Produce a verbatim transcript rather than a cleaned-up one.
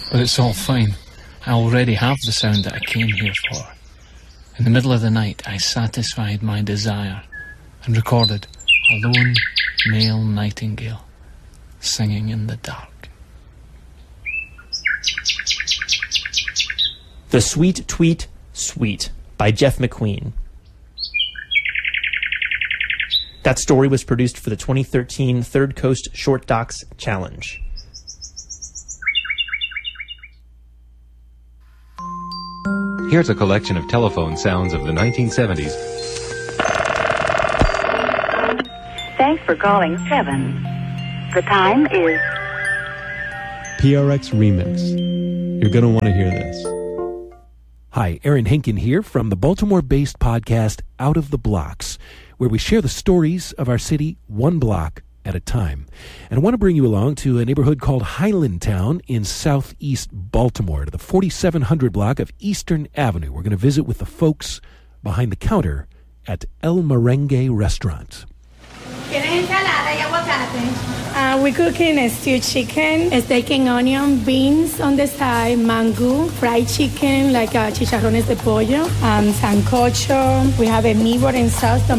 But it's all fine. I already have the sound that I came here for. In the middle of the night, I satisfied my desire and recorded a lone male nightingale singing in the dark. The Sweet Tweet Sweet by Jeff McQueen. That story was produced for the twenty thirteen Third Coast Short Docs Challenge. Here's a collection of telephone sounds of the nineteen seventies. Thanks for calling seven. The time is... P R X Remix. You're going to want to hear this. Hi, Aaron Henkin here from the Baltimore-based podcast Out of the Blocks, where we share the stories of our city one block at a time. And I want to bring you along to a neighborhood called Highlandtown in southeast Baltimore, to the forty-seven hundred block of Eastern Avenue. We're going to visit with the folks behind the counter at El Merengue Restaurant. Uh, we're cooking a stewed chicken, a steak and onion, beans on the side, mango, fried chicken like uh, chicharrones de pollo, um, sancocho. We have a meatball and sauce,